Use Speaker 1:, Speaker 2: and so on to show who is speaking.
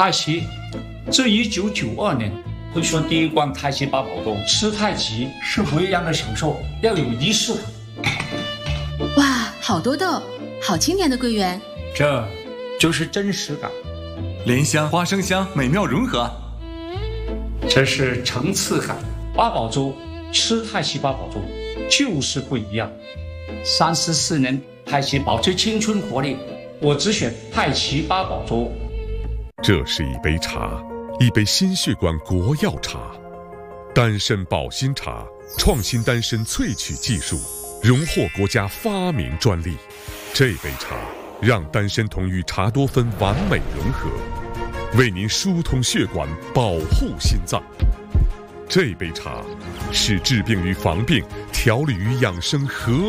Speaker 1: 太极，自1992年推出第一罐太极八宝粥，吃太极是不一样的享受，要有仪式感。
Speaker 2: 哇，好多豆，好清甜的桂圆，
Speaker 1: 这就是真实感。
Speaker 3: 莲香、花生香美妙融合，
Speaker 1: 这是层次感。八宝粥，吃太极八宝粥就是不一样。34年太极保持青春活力，我只选太极八宝粥。
Speaker 4: 这是一杯茶，一杯心血管国药茶，丹参保心茶，创新丹参萃取技术，荣获国家发明专利。这杯茶让丹参酮与茶多酚完美融合，为您疏通血管，保护心脏。这杯茶是治病与防病、调理与养生合